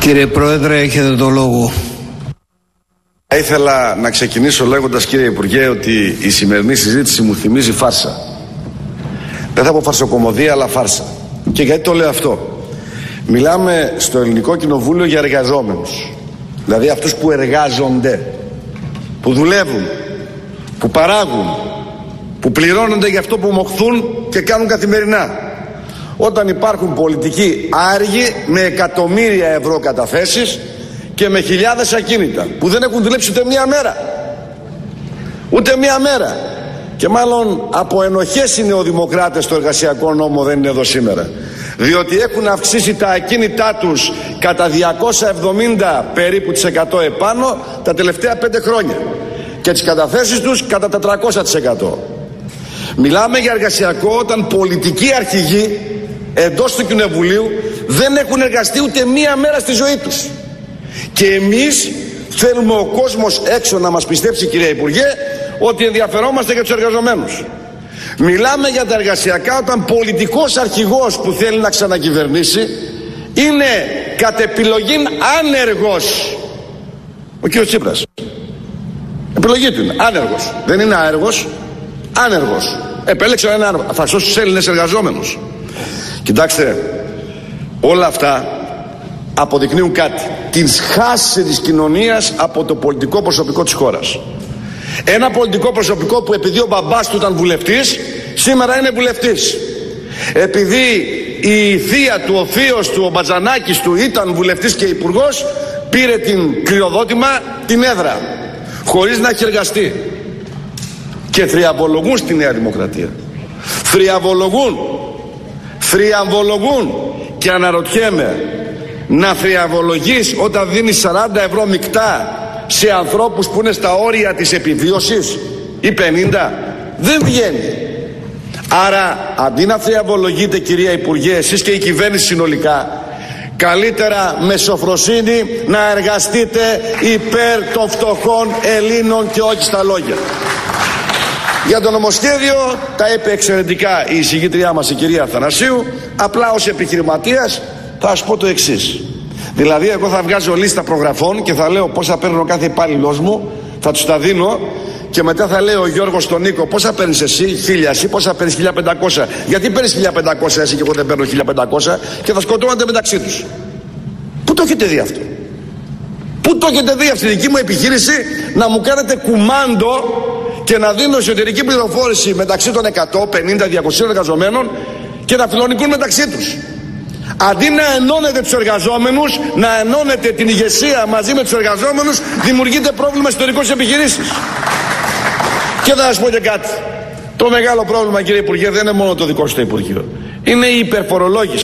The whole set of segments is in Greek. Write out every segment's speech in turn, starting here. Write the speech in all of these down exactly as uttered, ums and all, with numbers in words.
Κύριε Πρόεδρε, έχετε το λόγο. Ήθελα να ξεκινήσω λέγοντας, κύριε Υπουργέ, ότι η σημερινή συζήτηση μου θυμίζει φάρσα. Δεν θα πω φαρσοκομωδία, αλλά φάρσα. Και γιατί το λέω αυτό? Μιλάμε στο Ελληνικό Κοινοβούλιο για εργαζόμενους. Δηλαδή αυτούς που εργάζονται, που δουλεύουν, που παράγουν, που πληρώνονται για αυτό που μοχθούν και κάνουν καθημερινά. Όταν υπάρχουν πολιτικοί άργοι με εκατομμύρια ευρώ καταθέσεις και με χιλιάδες ακίνητα που δεν έχουν δουλέψει ούτε μία μέρα. Ούτε μία μέρα. Και μάλλον από ενοχές οι νεοδημοκράτες στο εργασιακό νόμο δεν είναι εδώ σήμερα. Διότι έχουν αυξήσει τα ακίνητά τους κατά διακόσια εβδομήντα περίπου τις εκατό επάνω τα τελευταία πέντε χρόνια. Και τις καταθέσεις τους κατά τετρακόσια τοις εκατό. Μιλάμε για εργασιακό όταν πολιτικοί αρχηγοί εντός του Κοινοβουλίου δεν έχουν εργαστεί ούτε μία μέρα στη ζωή τους. Και εμείς θέλουμε ο κόσμος έξω να μας πιστέψει, κυρία Υπουργέ, ότι ενδιαφερόμαστε για τους εργαζομένους. Μιλάμε για τα εργασιακά όταν πολιτικός αρχηγός που θέλει να ξανακυβερνήσει είναι κατ' επιλογή άνεργος. Ο κύριος Τσίπρας. Επιλογή του είναι άνεργος. Δεν είναι άεργος, άνεργος. Επέλεξε έναν άνεργο. Θα σώσει τους Έλληνες εργαζόμενους. Κοιτάξτε, όλα αυτά αποδεικνύουν κάτι. Την σχάση της κοινωνίας από το πολιτικό προσωπικό της χώρας. Ένα πολιτικό προσωπικό που επειδή ο μπαμπάς του ήταν βουλευτής, σήμερα είναι βουλευτής. Επειδή η θεία του, ο θείος του, ο Μπατζανάκης του ήταν βουλευτής και υπουργός, πήρε την κληροδότημα, την έδρα, χωρίς να έχει εργαστεί. Και θριαμβολογούν στη Νέα Δημοκρατία. Θριαμβολογούν. Θριαμβολογούν. Και αναρωτιέμαι, να θριαμβολογείς όταν δίνεις σαράντα ευρώ μεικτά σε ανθρώπους που είναι στα όρια της επιβίωσης ή πενήντα? Δεν βγαίνει. Άρα αντί να θριαμβολογείτε, κυρία Υπουργέ, εσείς και η κυβέρνηση συνολικά, καλύτερα με σοφροσύνη να εργαστείτε υπέρ των φτωχών Ελλήνων και όχι στα λόγια. Για το νομοσχέδιο τα είπε εξαιρετικά η εισηγήτριά μας, η κυρία Αθανασίου. Απλά ως επιχειρηματίας θα σας πω το εξής. Δηλαδή εγώ θα βγάζω λίστα προγραφών και θα λέω πόσα παίρνω κάθε υπάλληλός μου, θα τους τα δίνω και μετά θα λέω ο Γιώργος στον Νίκο πόσα παίρνεις εσύ, χίλια, εσύ πόσα παίρνεις, χίλια πεντακόσια. Γιατί παίρνεις χίλια πεντακόσια εσύ και εγώ δεν παίρνω χίλια πεντακόσια, και θα σκοτώνονται μεταξύ τους. Πού το έχετε δει αυτό? Πού το έχετε δει αυτή τη δική μου επιχείρηση να μου κάνετε κουμάντο και να δίνω εσωτερική πληροφόρηση μεταξύ των εκατό πενήντα διακοσίων εργαζομένων και να φιλονικούν μεταξύ τους? Αντί να ενώνετε τους εργαζόμενους, να ενώνετε την ηγεσία μαζί με τους εργαζόμενους, δημιουργείται πρόβλημα ιστορικός επιχειρήσεις. Και θα σας πω και κάτι. Το μεγάλο πρόβλημα, κύριε Υπουργέ, δεν είναι μόνο το δικό σου το Υπουργείο. Είναι η υπερφορολόγηση.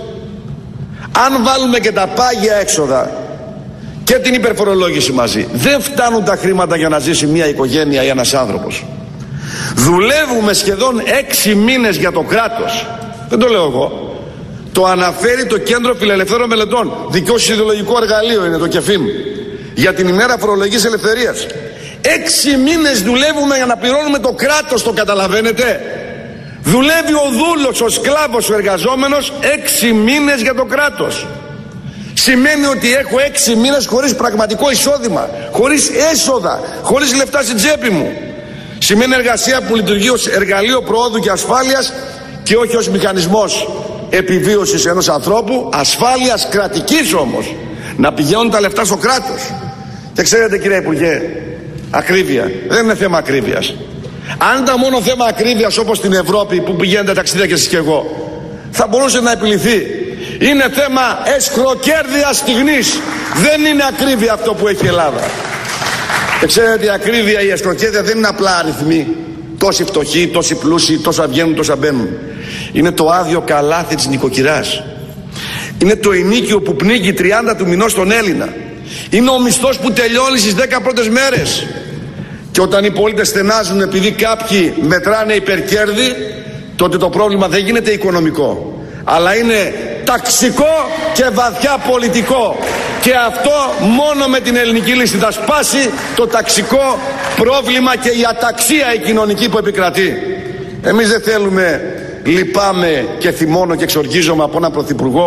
Αν βάλουμε και τα πάγια έξοδα και την υπερφορολόγηση μαζί, δεν φτάνουν τα χρήματα για να ζήσει μια οικογένεια ή ένας άνθρωπος. Δουλεύουμε σχεδόν έξι μήνες για το κράτος. Δεν το λέω εγώ. Το αναφέρει το Κέντρο Φιλελευθέρων Μελετών. Δικό σου ιδεολογικό εργαλείο είναι το ΚΕΦΙΜ. Για την ημέρα φορολογικής ελευθερίας. Έξι μήνες δουλεύουμε για να πληρώνουμε το κράτος, το καταλαβαίνετε? Δουλεύει ο δούλος, ο σκλάβος, ο εργαζόμενος έξι μήνες για το κράτος. Σημαίνει ότι έχω έξι μήνες χωρίς πραγματικό εισόδημα, χωρίς έσοδα, χωρίς λεφτά στην τσέπη μου. Σημαίνει εργασία που λειτουργεί ως εργαλείο προόδου και ασφάλειας και όχι ως μηχανισμός επιβίωσης ενός ανθρώπου, ασφάλειας κρατικής όμως, να πηγαίνουν τα λεφτά στο κράτος. Και ξέρετε, κύριε Υπουργέ, ακρίβεια δεν είναι θέμα ακρίβειας. Αν ήταν μόνο θέμα ακρίβειας όπως στην Ευρώπη που πηγαίνετε ταξίδια και εσείς και εγώ, θα μπορούσε να επιληθεί. Είναι θέμα εσχροκέρδειας στιγμής. Δεν είναι ακρίβεια αυτό που έχει η Ελλάδα. Και ξέρετε, η ακρίβεια, η εσχροκέρδεια δεν είναι απλά αριθμοί. Τόσοι φτωχοί, τόσοι πλούσιοι, τόσα βγαίνουν, τόσα μπαίνουν. Είναι το άδειο καλάθι της νοικοκυράς. Είναι το ενίκιο που πνίγει τριάντα του μηνός τον Έλληνα. Είναι ο μισθός που τελειώνει στις δέκα πρώτες μέρες. Και όταν οι πολίτες στενάζουν επειδή κάποιοι μετράνε υπερκέρδη, τότε το πρόβλημα δεν γίνεται οικονομικό, αλλά είναι ταξικό και βαθιά πολιτικό. Και αυτό μόνο με την ελληνική λύση θα σπάσει το ταξικό πρόβλημα και η αταξία η κοινωνική που επικρατεί. Εμείς δεν θέλουμε, λυπάμαι και θυμώνω και εξοργίζομαι από έναν πρωθυπουργό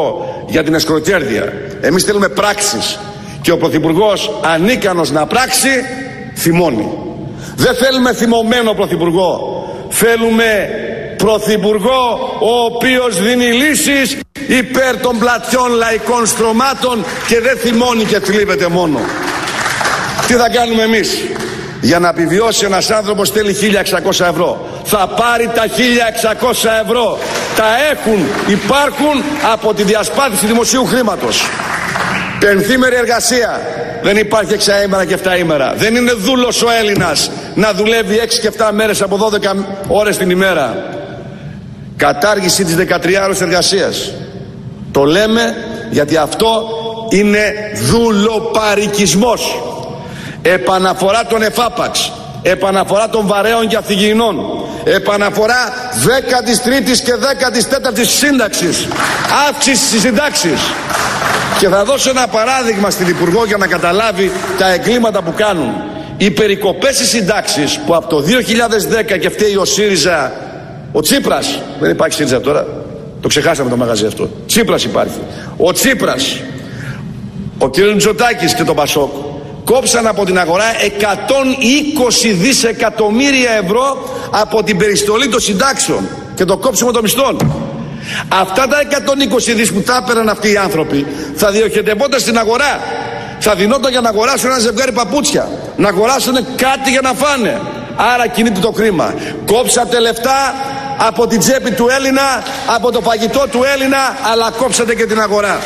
για την εσκροκέρδεια. Εμείς θέλουμε πράξεις. Και ο Πρωθυπουργός, ανίκανος να πράξει, θυμώνει. Δεν θέλουμε θυμωμένο Πρωθυπουργό. Θέλουμε Πρωθυπουργό ο οποίος δίνει λύσεις υπέρ των πλατιών λαϊκών στρωμάτων και δεν θυμώνει και θλίβεται μόνο. Τι θα κάνουμε εμείς? Για να επιβιώσει ένας άνθρωπος θέλει χίλια εξακόσια ευρώ. Θα πάρει τα χίλια εξακόσια ευρώ. Τα έχουν, υπάρχουν από τη διασπάθηση δημοσίου χρήματος. Πενθήμερη εργασία. Δεν υπάρχει εξαήμερα και εφταήμερα. Δεν είναι δούλος ο Έλληνας να δουλεύει έξι και εφτά μέρες από δώδεκα ώρες την ημέρα. Κατάργηση της δεκατριάωρης εργασίας. Το λέμε γιατί αυτό είναι δουλοπαρικισμός. Επαναφορά των εφάπαξ, επαναφορά των βαρέων και αυθυγιεινών, επαναφορά δέκατης τρίτης και δέκατης τέταρτης σύνταξης, αύξηση στις συντάξεις. Και θα δώσω ένα παράδειγμα στην Υπουργό για να καταλάβει τα εγκλήματα που κάνουν. Οι περικοπές στις συντάξεις που από το δύο χιλιάδες δέκα και φταίει ο ΣΥΡΙΖΑ, ο Τσίπρας, δεν υπάρχει ΣΥΡΙΖΑ τώρα, το ξεχάσαμε το μαγαζί αυτό, Τσίπρας υπάρχει, ο Τσίπρας, ο κ. Μητσοτάκης και το Πασόκ κόψαν από την αγορά εκατόν είκοσι δισεκατομμύρια ευρώ από την περιστολή των συντάξεων και το κόψιμο των μισθών. Αυτά τα εκατόν είκοσι δις που τα έπαιρναν αυτοί οι άνθρωποι θα διοχετευόταν στην αγορά. Θα δινόταν για να αγοράσουν ένα ζευγάρι παπούτσια, να αγοράσουν κάτι για να φάνε. Άρα κινείται το χρήμα. Κόψατε λεφτά από την τσέπη του Έλληνα, από το φαγητό του Έλληνα, αλλά κόψατε και την αγορά.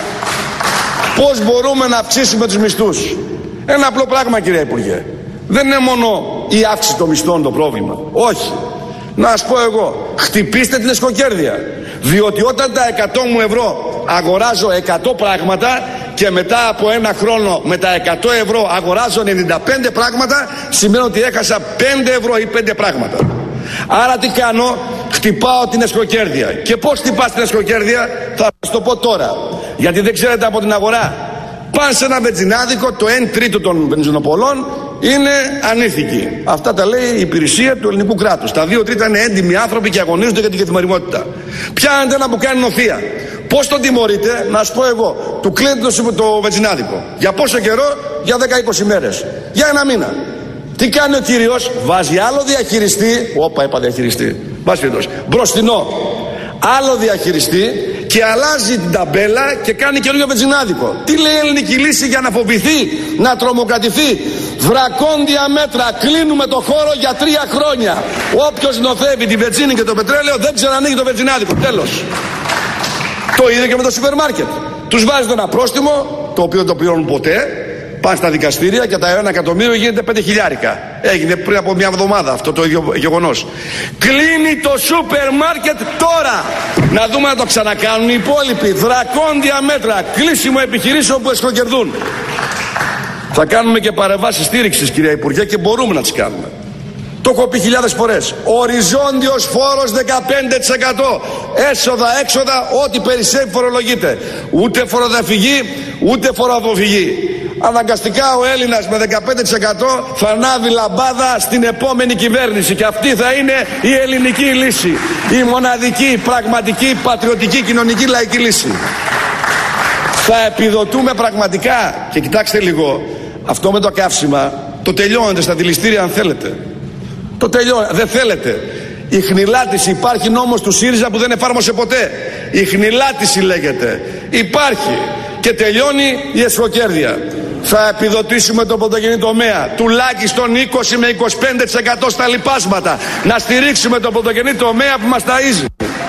Πώς μπορούμε να αυξήσουμε τους μισθούς? Ένα απλό πράγμα, κυρία Υπουργέ. Δεν είναι μόνο η αύξηση των μισθών το πρόβλημα. Όχι. Να σας πω εγώ, χτυπήστε την εσκοκέρδεια. Διότι όταν τα εκατό μου ευρώ αγοράζω εκατό πράγματα και μετά από ένα χρόνο με τα εκατό ευρώ αγοράζω ενενήντα πέντε πράγματα, σημαίνει ότι έχασα πέντε ευρώ ή πέντε πράγματα. Άρα τι κάνω? Χτυπάω την εσκοκέρδεια. Και πώς χτυπάς την εσκοκέρδεια? Θα σας το πω τώρα, γιατί δεν ξέρετε από την αγορά. Πάνε σε ένα βενζινάδικο, το ένα τρίτο των βενζινοπολών είναι ανήθικοι. Αυτά τα λέει η υπηρεσία του ελληνικού κράτους. Τα δύο τρίτα είναι έντιμοι άνθρωποι και αγωνίζονται για την καθημερινότητα. Πιάνετε ένα που κάνει νοθεία. Πώς τον τιμωρείτε? Να σου πω εγώ. Του κλείνετε το, το βενζινάδικο. Για πόσο καιρό? Για δέκα είκοσι μέρες. Για ένα μήνα. Τι κάνει ο κύριος? Βάζει άλλο διαχειριστή. Όπα, είπα διαχειριστή. Μπροστινό. Άλλο διαχειριστή και αλλάζει την ταμπέλα και κάνει καινούργιο βενζινάδικο. Τι λέει η ελληνική λύση για να φοβηθεί, να τρομοκρατηθεί? Δρακόντια μέτρα. Κλείνουμε το χώρο για τρία χρόνια. Όποιος νοθεύει τη βενζίνη και το πετρέλαιο δεν ξανανοίγει το βενζινάδικο. Τέλος. Το ίδιο και με το σούπερ μάρκετ. Τους βάζετε ένα πρόστιμο, το οποίο δεν το πληρώνουν ποτέ. Πάνε στα δικαστήρια και τα ένα εκατομμύριο γίνεται πέντε χιλιάρικα. Έγινε πριν από μια εβδομάδα αυτό το ίδιο γεγονός. Κλείνει το σούπερ μάρκετ τώρα. Να δούμε να το ξανακάνουν οι υπόλοιποι. Δρακόντια μέτρα. Κλείσιμο επιχειρήσεων που εσκοκερδούν. Θα κάνουμε και παρεμβάσεις στήριξης, κυρία Υπουργέ, και μπορούμε να τις κάνουμε. Το έχω πει χιλιάδες φορές. Οριζόντιος φόρος δεκαπέντε τοις εκατό. Έσοδα, έξοδα, ό,τι περισσεύει φορολογείται. Ούτε φοροδιαφυγή, ούτε φοροαποφυγή. Αναγκαστικά ο Έλληνας με δεκαπέντε τοις εκατό θα ανάβει λαμπάδα στην επόμενη κυβέρνηση. Και αυτή θα είναι η ελληνική λύση. Η μοναδική, πραγματική, πατριωτική, κοινωνική, λαϊκή λύση. Θα επιδοτούμε πραγματικά. Και κοιτάξτε λίγο, αυτό με το καύσιμα το τελειώνετε στα δηληστήρια αν θέλετε. Το τελειώνετε. Δεν θέλετε. Η χνηλάτιση, υπάρχει νόμος του ΣΥΡΙΖΑ που δεν εφάρμοσε ποτέ. Η χνηλάτιση λέγεται. Υπάρχει. Και τελειώνει η εσκοκέρδεια. Θα επιδοτήσουμε τον πρωτογενή τομέα τουλάχιστον είκοσι με είκοσι πέντε τοις εκατό στα λιπάσματα. Να στηρίξουμε τον πρωτογενή τομέα που μας ταΐζει.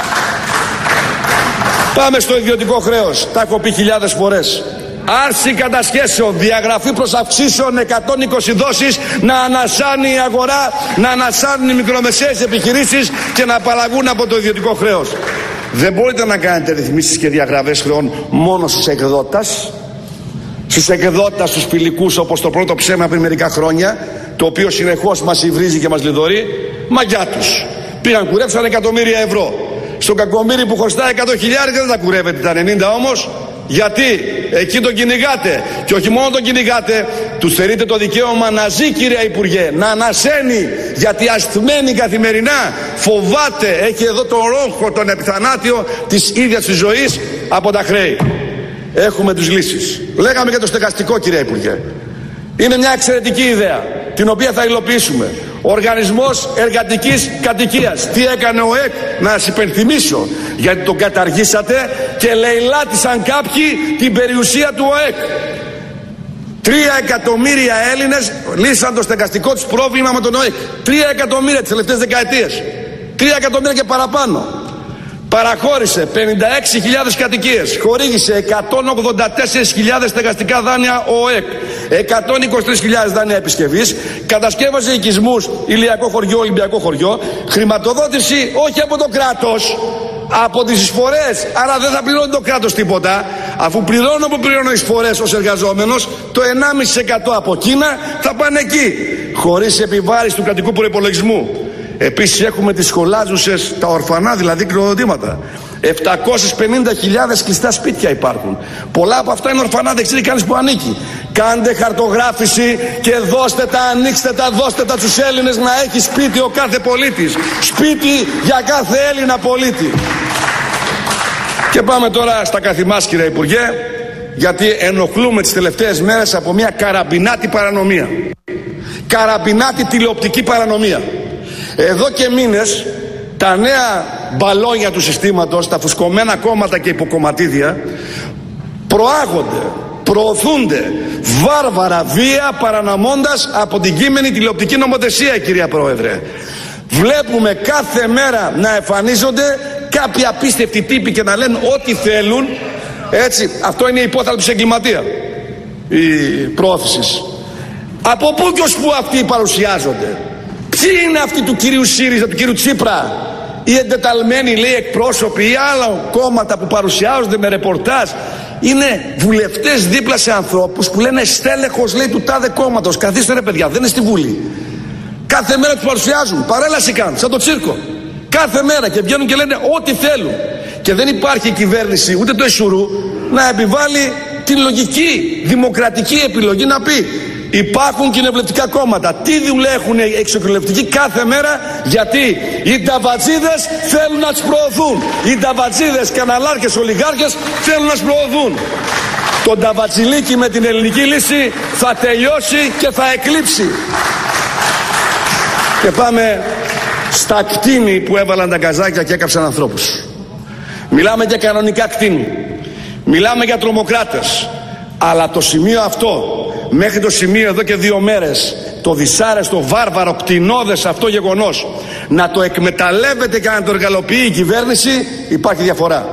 Πάμε στο ιδιωτικό χρέος. Τα έχω πει χιλιάδες φορές. Άρση κατασχέσεων, διαγραφή προς αυξήσεων, εκατόν είκοσι δόσεις, να ανασάνει η αγορά, να ανασάνουν οι μικρομεσαίες επιχειρήσεις και να απαλλαγούν από το ιδιωτικό χρέος. Δεν μπορείτε να κάνετε ρυθμίσεις και διαγραφές χρεών μόνο στους εκδότας, στους εκδότας, στους φιλικούς, όπως το πρώτο ψέμα πριν μερικά χρόνια, το οποίο συνεχώς μας υβρίζει και μας λιδωρεί. Μαγιά τους. Πήγαν, κουρέψαν εκατομμύρια ευρώ. Στον κακομοίρη που χρωστάει εκατό χιλιάδες δεν τα κουρεύετε τα ενενήντα όμως. Γιατί εκεί τον κυνηγάτε. Και όχι μόνο τον κυνηγάτε, του στερείτε το δικαίωμα να ζει, κυρία Υπουργέ, να ανασένει. Γιατί ασθμένη καθημερινά φοβάται, έχει εδώ τον ρόγχο, τον επιθανάτιο της ίδιας της ζωής από τα χρέη. έχουμε τους λύσεις. Λέγαμε για το στεγαστικό, κύριε Υπουργέ. Είναι μια εξαιρετική ιδέα, την οποία θα υλοποιήσουμε. Οργανισμός Εργατικής Κατοικίας. Τι έκανε ο ΕΚ, να σας υπενθυμίσω, γιατί τον καταργήσατε και λαιλάτισαν κάποιοι την περιουσία του ΟΕΚ. Τρία εκατομμύρια Έλληνες λύσαν το στεγαστικό τους πρόβλημα με τον ΟΕΚ. Τρία εκατομμύρια τις τελευταίες δεκαετίες. Τρία εκατομμύρια και παραπάνω. Παραχώρησε πενήντα έξι χιλιάδες κατοικίες. Χορήγησε εκατόν ογδόντα τέσσερις χιλιάδες στεγαστικά δάνεια ο ΟΕΚ. εκατόν είκοσι τρεις χιλιάδες δάνεια επισκευής. Κατασκεύασε οικισμούς, ηλιακό χωριό, ολυμπιακό χωριό. Χρηματοδότηση όχι από το κράτος, από τις εισφορές. Άρα δεν θα πληρώνει το κράτος τίποτα. Αφού πληρώνω που πληρώνω εισφορές ως εργαζόμενος, το ενάμιση τοις εκατό από Κίνα θα πάνε εκεί. Χωρίς επιβάρηση του κρατικού προϋπολογισμού. Επίσης έχουμε τις σχολάζουσες, τα ορφανά δηλαδή κληροδοτήματα. επτακόσιες πενήντα χιλιάδες κλειστά σπίτια υπάρχουν. Πολλά από αυτά είναι ορφανά, δεν ξέρει κανείς που ανήκει. Κάντε χαρτογράφηση και δώστε τα, ανοίξτε τα, δώστε τα στους Έλληνες να έχει σπίτι ο κάθε πολίτης. Σπίτι για κάθε Έλληνα πολίτη. Και πάμε τώρα στα καθημάς, κύριε Υπουργέ, γιατί ενοχλούμε τις τελευταίες μέρες από μια καραμπινάτη παρανομία. Καραμπινάτη τηλεοπτική παρανομία. Εδώ και μήνες τα νέα μπαλόνια του συστήματος, τα φουσκωμένα κόμματα και υποκομματίδια προάγονται, προωθούνται βάρβαρα βία, παρανομώντας από την κείμενη τηλεοπτική νομοθεσία, κυρία Πρόεδρε. Βλέπουμε κάθε μέρα να εμφανίζονται κάποιοι απίστευτοι τύποι και να λένε ό,τι θέλουν. Έτσι, αυτό είναι η υπόθαλψη του εγκληματία, η πρόθεση. Από πού και ως πού αυτοί παρουσιάζονται? Ποιοι είναι αυτοί του κυρίου ΣΥΡΙΖΑ, του κυρίου Τσίπρα, οι εντεταλμένοι, λέει, εκπρόσωποι ή άλλα κόμματα που παρουσιάζονται με ρεπορτάζ? Είναι βουλευτές δίπλα σε ανθρώπους που λένε στέλεχος, λέει, του τάδε κόμματος. Καθίστε ρε παιδιά, δεν είναι στη Βουλή. Κάθε μέρα τους παρουσιάζουν, παρέλαση κάνουν, σαν το τσίρκο. Κάθε μέρα και βγαίνουν και λένε ό,τι θέλουν. Και δεν υπάρχει η κυβέρνηση, ούτε το Ισουρού, να επιβάλλει την λογική, δημοκρατική επιλογή να πει: υπάρχουν κοινοβουλευτικά κόμματα. Τι δουλειά έχουν οι εξοκοινοβουλευτικοί κάθε μέρα? Γιατί οι ταβατζίδες θέλουν να τους προωθούν. Οι ταβατζίδες, καναλάρχες, ολιγάρχες θέλουν να τους προωθούν. Το ταβατζιλίκι με την ελληνική λύση θα τελειώσει και θα εκλείψει. Και πάμε στα κτίνη που έβαλαν τα καζάκια και έκαψαν ανθρώπους. Μιλάμε για κανονικά κτίνη. Μιλάμε για τρομοκράτες. Αλλά το σημείο αυτό, μέχρι το σημείο εδώ και δύο μέρες, το δυσάρεστο, βάρβαρο, κτηνώδες αυτό γεγονός, να το εκμεταλλεύεται και να το εργαλοποιεί η κυβέρνηση, υπάρχει διαφορά.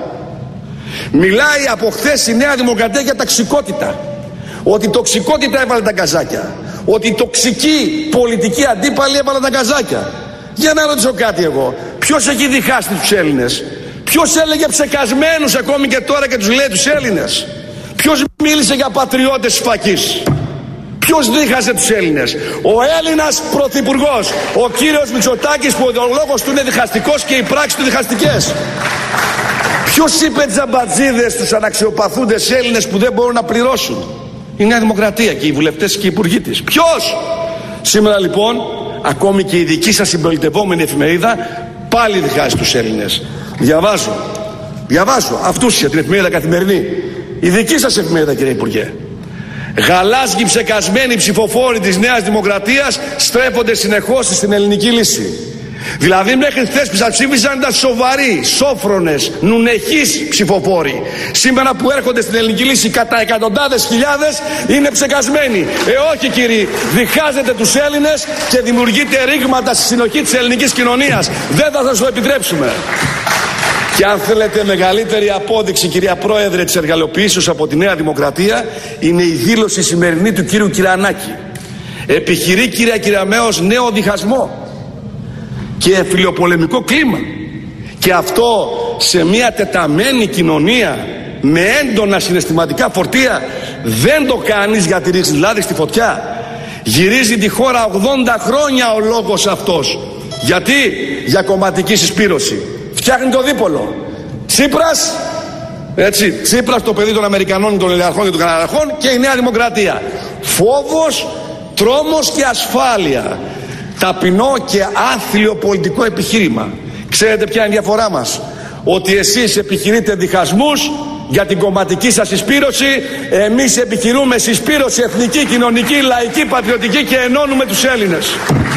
Μιλάει από χθες η Νέα Δημοκρατία για ταξικότητα. Ότι η τοξικότητα έβαλε τα καζάκια. Ότι οι τοξικοί πολιτικοί αντίπαλοι έβαλαν τα καζάκια. Για να ρωτήσω κάτι εγώ. Ποιος έχει διχάσει τους Έλληνες? Ποιος έλεγε ψεκασμένους ακόμη και τώρα και τους λέει τους Έλληνες? Ποιος μίλησε για πατριώτες της φακής? Ποιος δίχασε τους Έλληνες? Ο Έλληνας πρωθυπουργός, ο κύριος Μητσοτάκης, που ο λόγος του είναι διχαστικός και οι πράξεις του διχαστικές. Ποιος είπε τζαμπατζίδες τους αναξιοπαθούντες Έλληνες που δεν μπορούν να πληρώσουν? Η Νέα Δημοκρατία και οι βουλευτές και οι υπουργοί της. Ποιος? Σήμερα λοιπόν, ακόμη και η δική σας συμπολιτευόμενη εφημερίδα πάλι διχάζει τους Έλληνες. Διαβάζω, διαβάζω αυτούσια την εφημερίδα Καθημερινή. Η δική σας εφημερίδα, κύριε Υπουργέ. Γαλάζιοι ψεκασμένοι ψηφοφόροι της Νέας Δημοκρατίας στρέφονται συνεχώς στην ελληνική λύση. Δηλαδή μέχρι χθες που σας ψήφισαν ήταν σοβαροί, σόφρονες, νουνεχείς ψηφοφόροι. Σήμερα που έρχονται στην ελληνική λύση κατά εκατοντάδες χιλιάδες είναι ψεκασμένοι. Ε όχι κύριοι, διχάζετε τους Έλληνες και δημιουργείτε ρήγματα στη συνοχή της ελληνικής κοινωνίας. Δεν θα σας το επιτρέψουμε. Και αν θέλετε μεγαλύτερη απόδειξη, κυρία Πρόεδρε, της εργαλειοποιήσεως από τη Νέα Δημοκρατία, είναι η δήλωση σημερινή του κύριου Κυρανάκη. Επιχειρεί, κυρία Κυραμέως, νέο διχασμό και φιλοπολεμικό κλίμα. Και αυτό σε μια τεταμένη κοινωνία με έντονα συναισθηματικά φορτία δεν το κάνεις για τη ρίξεις λάδι στη φωτιά. Γυρίζει τη χώρα ογδόντα χρόνια ο λόγος αυτός. Γιατί? Για κομματική συσπήρωση. Φτιάχνει το δίπολο. Τσίπρας, έτσι, Τσίπρας το παιδί των Αμερικανών, των Ελαιαρχών και των Καναρχών, και η Νέα Δημοκρατία. Φόβος, τρόμος και ασφάλεια. Ταπεινό και άθλιο πολιτικό επιχείρημα. Ξέρετε ποια είναι η διαφορά μας? Ότι εσείς επιχειρείτε διχασμούς για την κομματική σας συσπήρωση. Εμείς επιχειρούμε συσπήρωση εθνική, κοινωνική, λαϊκή, πατριωτική και ενώνουμε τους Έλληνες.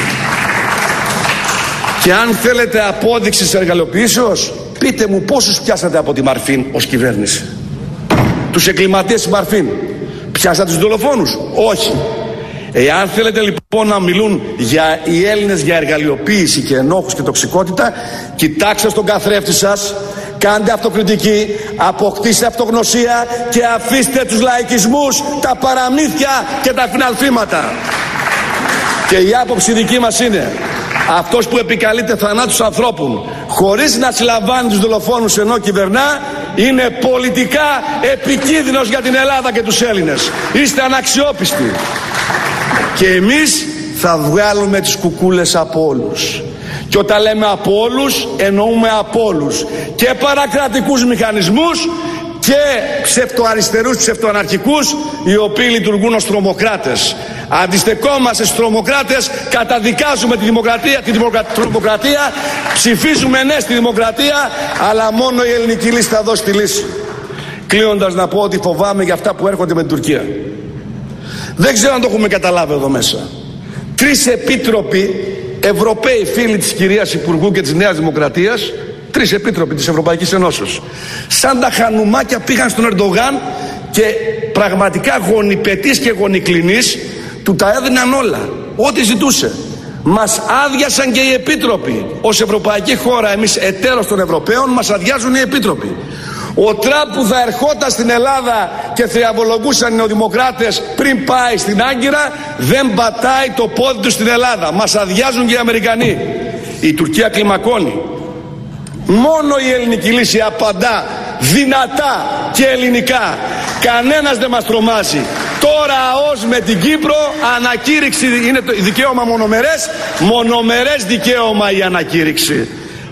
Και αν θέλετε απόδειξη της εργαλειοποιήσεως, πείτε μου πόσους πιάσατε από τη Μαρφίν ως κυβέρνηση. Τους εγκληματίες της Μαρφίν. Πιάσατε τους δολοφόνους? Όχι. Εάν θέλετε λοιπόν να μιλούν για οι Έλληνες για εργαλειοποίηση και ενόχους και τοξικότητα, κοιτάξτε στον καθρέφτη σας, κάντε αυτοκριτική, αποκτήστε αυτογνωσία και αφήστε τους λαϊκισμούς, τα παραμύθια και τα φιναλθήματα. Και η άποψη δική μας είναι, αυτός που επικαλείται θανάτους ανθρώπων χωρίς να συλλαμβάνει τους δολοφόνους ενώ κυβερνά, είναι πολιτικά επικίνδυνος για την Ελλάδα και τους Έλληνες. Είστε αναξιόπιστοι. Και εμείς θα βγάλουμε τις κουκούλες από όλους. Και όταν λέμε από όλους, εννοούμε από όλους. Και παρακρατικούς μηχανισμούς και ψευτοαριστερούς, ψευτοαναρχικούς, οι οποίοι λειτουργούν ως τρομοκράτες. Αντιστεκόμαστε στους τρομοκράτες, καταδικάζουμε τη δημοκρατία, τη τρομοκρατία, ψηφίζουμε ναι στη δημοκρατία, αλλά μόνο η ελληνική λύση θα δώσει τη λύση. Κλείνοντας να πω ότι φοβάμαι για αυτά που έρχονται με την Τουρκία. Δεν ξέρω αν το έχουμε καταλάβει εδώ μέσα. Τρεις επίτροποι, Ευρωπαίοι φίλοι της κυρίας Υπουργού και της Νέας Δημοκρατίας, τρεις επίτροποι της Ευρωπαϊκής Ενώσεως, σαν τα χανουμάκια πήγαν στον Ερντογάν και πραγματικά γονιπετής και γονικλινής του τα έδιναν όλα, ό,τι ζητούσε. Μας άδειασαν και οι επίτροποι. Ως ευρωπαϊκή χώρα, εμείς εταίρος των Ευρωπαίων, μας αδειάζουν οι επίτροποι. Ο Τραμπ που θα ερχόταν στην Ελλάδα και θριαμβολογούσαν οι νεοδημοκράτες πριν πάει στην Άγκυρα, δεν πατάει το πόδι του στην Ελλάδα. Μας αδειάζουν και οι Αμερικανοί. Η Τουρκία κλιμακώνει. Μόνο η ελληνική λύση απαντά δυνατά και ελληνικά. Κανένας δεν μας τρομάζει. Τώρα ως με την Κύπρο, ανακήρυξη είναι το δικαίωμα μονομερές, μονομερές δικαίωμα η ανακήρυξη.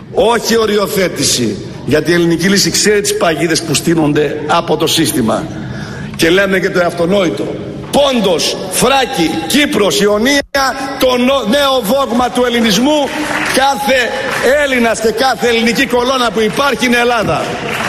Όχι οριοθέτηση. Γιατί η ελληνική λύση ξέρει τις παγίδες που στείνονται από το σύστημα. Και λέμε και το αυτονόητο. Πόντος, Θράκη, Κύπρος, Ιωνία, το νέο δόγμα του ελληνισμού. Κάθε Έλληνας και κάθε ελληνική κολόνα που υπάρχει είναι Ελλάδα.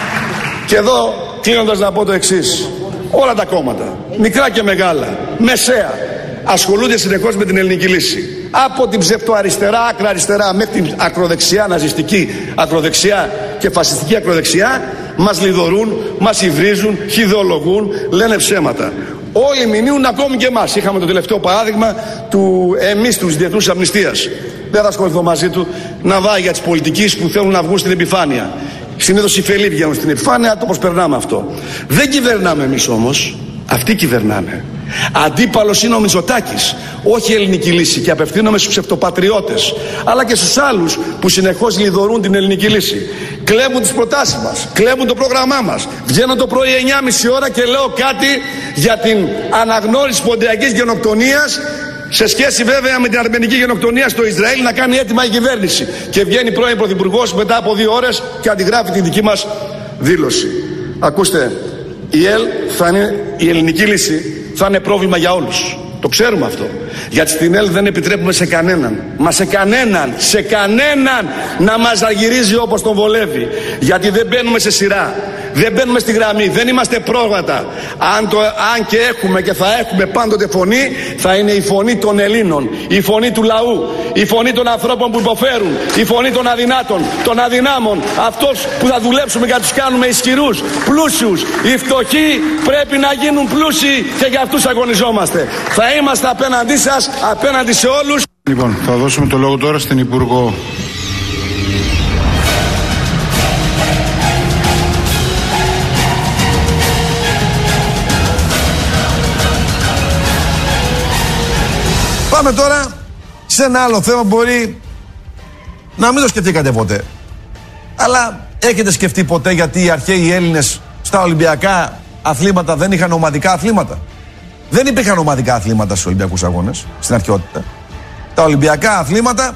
Και εδώ κλείνοντας να πω το εξής. Όλα τα κόμματα, μικρά και μεγάλα, μεσαία, ασχολούνται συνεχώς με την ελληνική λύση. Από την ψευτοαριστερά, άκρα αριστερά, μέχρι την ακροδεξιά, ναζιστική ακροδεξιά και φασιστική ακροδεξιά, μας λιδωρούν, μας υβρίζουν, χιδεολογούν, λένε ψέματα. Όλοι μηνύουν ακόμη και εμάς. Είχαμε το τελευταίο παράδειγμα του εμείς τους Διεθνούς Αμνηστίας. Δεν θα ασχοληθώ μαζί του, να βάει για τις πολιτικές που θέλουν να βγουν στην επιφάνεια. Συνήθως οι φελοί βγαίνουν στην επιφάνεια, το πώς περνάμε αυτό. Δεν κυβερνάμε εμείς όμως, αυτοί κυβερνάνε. Αντίπαλος είναι ο Μητσοτάκης, όχι η ελληνική λύση, και απευθύνομαι στους ψευτοπατριώτες, αλλά και στους άλλους που συνεχώς λιδωρούν την ελληνική λύση. Κλέβουν τις προτάσεις μας, κλέβουν το πρόγραμμά μας. Βγαίνω το πρωί εννιά και μισή ώρα και λέω κάτι για την αναγνώριση ποντιακής γενοκτονίας, σε σχέση βέβαια με την αρμενική γενοκτονία στο Ισραήλ, να κάνει έτοιμα η κυβέρνηση. Και βγαίνει πρώην πρωθυπουργός μετά από δύο ώρες και αντιγράφει τη δική μας δήλωση. Ακούστε, η ΕΛ θα είναι, η ελληνική λύση θα είναι πρόβλημα για όλους. Το ξέρουμε αυτό. Γιατί στην ΕΛ δεν επιτρέπουμε σε κανέναν, μα σε κανέναν, σε κανέναν να μας αγυρίζει όπως τον βολεύει. Γιατί δεν μπαίνουμε σε σειρά, δεν μπαίνουμε στη γραμμή, δεν είμαστε πρόβατα. Αν, το, αν και έχουμε και θα έχουμε πάντοτε φωνή, θα είναι η φωνή των Ελλήνων, η φωνή του λαού, η φωνή των ανθρώπων που υποφέρουν, η φωνή των αδυνάτων, των αδυνάμων, αυτός που θα δουλέψουμε για να τους κάνουμε ισχυρούς, πλούσιους. Οι φτωχοί πρέπει να γίνουν πλούσιοι και για αυτούς αγωνιζόμαστε. Θα είμαστε απέναντί σας, απέναντι σε όλους. Λοιπόν, θα δώσουμε το λόγο τώρα στην Υπουργό. Πάμε τώρα σε ένα άλλο θέμα που μπορεί να μην το σκεφτήκατε ποτέ. Αλλά έχετε σκεφτεί ποτέ γιατί οι αρχαίοι Έλληνες στα Ολυμπιακά αθλήματα δεν είχαν ομαδικά αθλήματα? Δεν υπήρχαν ομαδικά αθλήματα στους Ολυμπιακούς Αγώνες στην αρχαιότητα. Τα Ολυμπιακά αθλήματα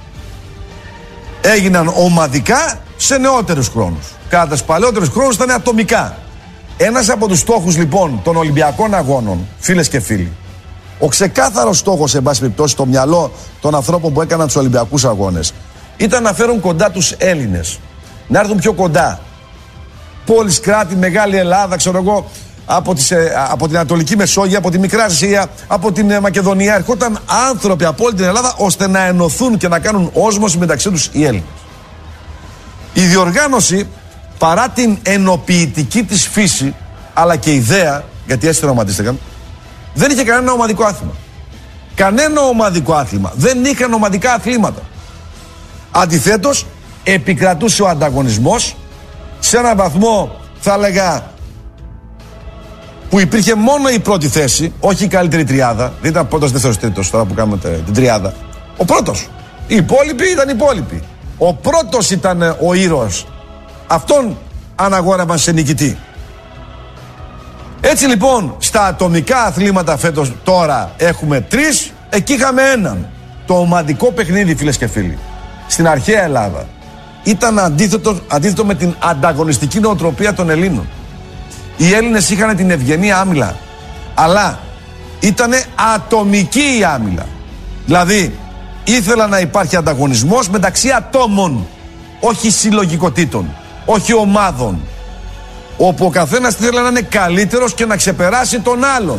έγιναν ομαδικά σε νεότερους χρόνους. Κατά τους παλαιότερους χρόνους ήταν ατομικά. Ένας από τους στόχους λοιπόν των Ολυμπιακών Αγώνων, φίλες και φίλοι, ο ξεκάθαρος στόχος, εν πάση περιπτώσει, στο μυαλό των ανθρώπων που έκαναν τους Ολυμπιακούς Αγώνες, ήταν να φέρουν κοντά τους Έλληνες. Να έρθουν πιο κοντά. πόλεις, κράτη, Μεγάλη Ελλάδα, ξέρω εγώ, από, τις, από την Ανατολική Μεσόγειο, από τη Μικρά Ασία, από την Μακεδονία. Ερχόταν άνθρωποι από όλη την Ελλάδα ώστε να ενωθούν και να κάνουν όσμωση μεταξύ τους οι Έλληνες. Η διοργάνωση, παρά την ενοποιητική της φύση, αλλά και ιδέα, γιατί έτσι το ονοματίστηκαν, δεν είχε κανένα ομαδικό άθλημα. Κανένα ομαδικό άθλημα. Δεν είχαν ομαδικά αθλήματα. Αντιθέτως, επικρατούσε ο ανταγωνισμός σε έναν βαθμό, θα έλεγα, που υπήρχε μόνο η πρώτη θέση, όχι η καλύτερη τριάδα. Δεν ήταν πρώτος, δεύτερος, τρίτος, τώρα που κάνουμε την τριάδα. Ο πρώτος. Οι υπόλοιποι ήταν οι υπόλοιποι. Ο πρώτος ήταν ο ήρωας. Αυτόν αναγόρευαν σε νικητή. Έτσι λοιπόν, στα ατομικά αθλήματα φέτος τώρα έχουμε τρεις, εκεί είχαμε έναν. Το ομαδικό παιχνίδι, φίλες και φίλοι, στην αρχαία Ελλάδα ήταν αντίθετο, αντίθετο με την ανταγωνιστική νοοτροπία των Ελλήνων. Οι Έλληνες είχαν την ευγενή άμυλα, αλλά ήταν ατομική η άμυλα. Δηλαδή, ήθελα να υπάρχει ανταγωνισμός μεταξύ ατόμων, όχι συλλογικοτήτων, όχι ομάδων, όπου ο καθένας ήθελε να είναι καλύτερος και να ξεπεράσει τον άλλον.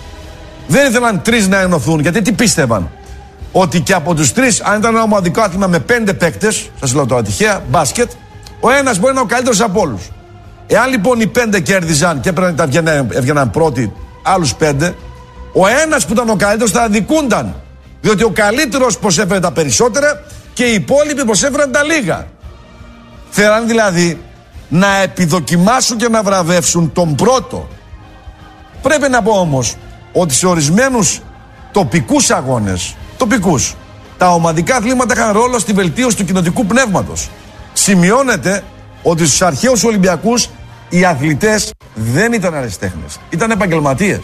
Δεν ήθελαν τρεις να ενωθούν, γιατί τι πίστευαν? Ότι και από τους τρεις, αν ήταν ένα ομαδικό άθλημα με πέντε παίκτες, σας λέω τώρα τυχαία, μπάσκετ, ο ένας μπορεί να είναι ο καλύτερος από όλους. Εάν λοιπόν οι πέντε κέρδιζαν και έπρεπε να έβγαιναν, έβγαιναν πρώτοι άλλους πέντε, ο ένας που ήταν ο καλύτερος θα αδικούνταν. Διότι ο καλύτερος προσέφερε τα περισσότερα και οι υπόλοιποι προσέφεραν τα λίγα. Θέλαν δηλαδή να επιδοκιμάσουν και να βραβεύσουν τον πρώτο. Πρέπει να πω όμως ότι σε ορισμένους τοπικούς αγώνες, τοπικούς, τα ομαδικά αθλήματα είχαν ρόλο στη βελτίωση του κοινοτικού πνεύματος. Σημειώνεται ότι στους αρχαίους Ολυμπιακούς οι αθλητές δεν ήταν αριστέχνες, ήταν επαγγελματίες.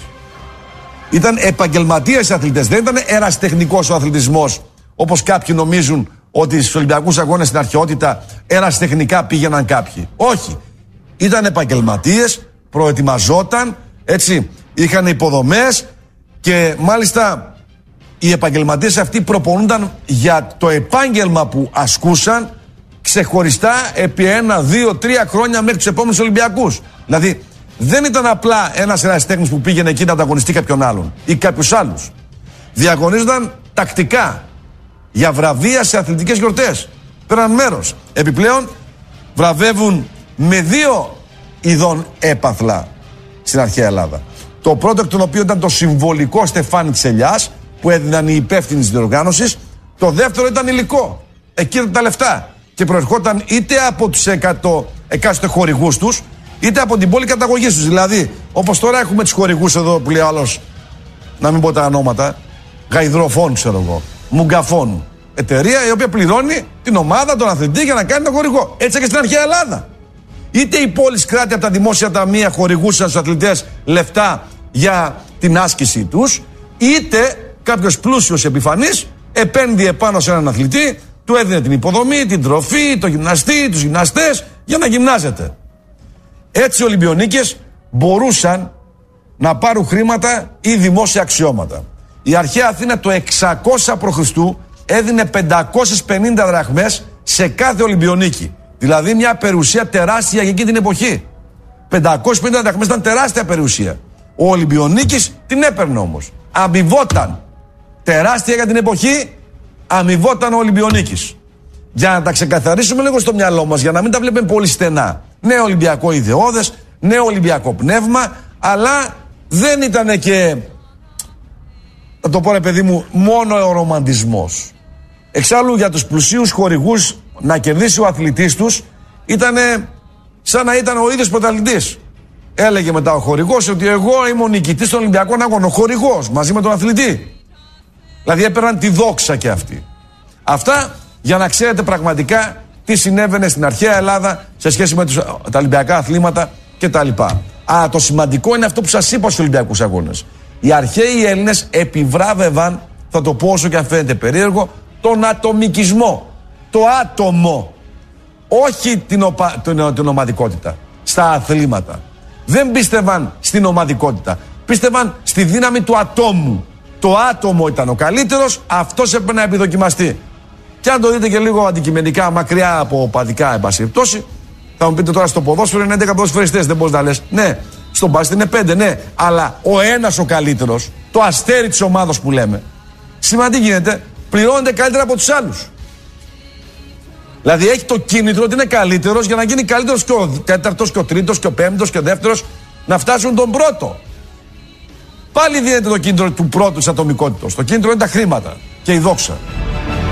Ήταν επαγγελματίες αθλητές, δεν ήταν ερασιτεχνικός ο αθλητισμός, όπως κάποιοι νομίζουν ότι στους Ολυμπιακούς αγώνες στην αρχαιότητα ερασιτεχνικά πήγαιναν κάποιοι. Όχι. Ήταν επαγγελματίες, προετοιμαζόταν, έτσι, είχαν υποδομές και μάλιστα οι επαγγελματίες αυτοί προπονούνταν για το επάγγελμα που ασκούσαν ξεχωριστά επί ένα, δύο, τρία χρόνια μέχρι τους επόμενους Ολυμπιακούς. Δηλαδή δεν ήταν απλά ένας ερασιτέχνης που πήγαινε εκεί να ανταγωνιστεί κάποιον άλλον ή κάποιους άλλους. Διαγωνίζονταν τακτικά για βραβεία σε αθλητικές γιορτές. Πέραν μέρος. Επιπλέον βραβεύουν με δύο ειδών έπαθλα στην αρχαία Ελλάδα. Το πρώτο εκ των οποίων ήταν το συμβολικό στεφάνι της ελιάς που έδιναν οι υπεύθυνοι της διοργάνωσης. Το δεύτερο ήταν υλικό. Εκεί ήταν τα λεφτά. Και προερχόταν είτε από τους εκατό εκάστοτε χορηγούς τους, είτε από την πόλη καταγωγής τους. Δηλαδή, όπως τώρα έχουμε τους χορηγούς εδώ που λέει ο άλλος, να μην πω τα ονόματα, Γαϊδροφών, ξέρω εγώ, Μουγκαφών. Εταιρεία η οποία πληρώνει την ομάδα, τον αθλητή για να κάνει τον χορηγό. Έτσι και στην αρχαία Ελλάδα. Είτε οι πόλεις κράτη από τα δημόσια ταμεία χορηγούσαν στους αθλητές λεφτά για την άσκηση τους, είτε κάποιος πλούσιος επιφανής επένδυε πάνω σε έναν αθλητή, του έδινε την υποδομή, την τροφή, το γυμναστή, τους γυμναστές για να γυμνάζεται. Έτσι οι Ολυμπιονίκες μπορούσαν να πάρουν χρήματα ή δημόσια αξιώματα. Η αρχαία Αθήνα το εξακόσια π.Χ. έδινε πεντακόσιες πενήντα δραχμές σε κάθε Ολυμπιονίκη. Δηλαδή μια περιουσία τεράστια για εκείνη την εποχή. πεντακόσιες πενήντα δραχμές ήταν τεράστια περιουσία. Ο Ολυμπιονίκης την έπαιρνε όμως. Αμοιβόταν. Τεράστια για την εποχή, αμοιβόταν ο Ολυμπιονίκης. Για να τα ξεκαθαρίσουμε λίγο στο μυαλό μας, για να μην τα βλέπουμε πολύ στενά. Νέο Ολυμπιακό ιδεώδες, νέο Ολυμπιακό πνεύμα, αλλά δεν ήταν και, θα το πω ρε παιδί μου, μόνο ο ρομαντισμός. Εξάλλου για τους πλουσίους χορηγούς να κερδίσει ο αθλητής τους ήταν σαν να ήταν ο ίδιος πρωταθλητής. Έλεγε μετά ο χορηγός ότι εγώ είμαι ο νικητής των Ολυμπιακών Αγώνων, ο χορηγός μαζί με τον αθλητή. Δηλαδή έπαιρναν τη δόξα και αυτοί. Αυτά για να ξέρετε πραγματικά τι συνέβαινε στην αρχαία Ελλάδα σε σχέση με τους, τα Ολυμπιακά αθλήματα κτλ. Α, το σημαντικό είναι αυτό που σας είπα στους Ολυμπιακούς Αγώνες. Οι αρχαίοι Έλληνες επιβράβευαν, θα το πω όσο και αν φαίνεται περίεργο, τον ατομικισμό. Το άτομο. Όχι την, οπα, την, την ομαδικότητα. Στα αθλήματα. Δεν πίστευαν στην ομαδικότητα. Πίστευαν στη δύναμη του ατόμου. Το άτομο ήταν ο καλύτερος, αυτός έπρεπε να επιδοκιμαστεί. Και αν το δείτε και λίγο αντικειμενικά, μακριά από οπαδικά εν πάση περιπτώσει, Θα μου πείτε τώρα στο ποδόσφαιρο είναι έντεκα ποδοσφαιριστές, δεν μπορείς να λες. Ναι, στον μπάσκετ είναι πέντε, ναι. Αλλά ο ένας ο καλύτερος, το αστέρι της ομάδας που λέμε, σήμερα τι γίνεται, πληρώνεται καλύτερα από τους άλλους. Δηλαδή έχει το κίνητρο ότι είναι καλύτερος για να γίνει καλύτερος και ο τέταρτος και ο τρίτος και ο πέμπτος και ο δεύτερος, να φτάσουν τον πρώτο. Πάλι δίνεται το κίνητρο του πρώτου της ατομικότητας. Το κίνητρο είναι τα χρήματα και η δόξα.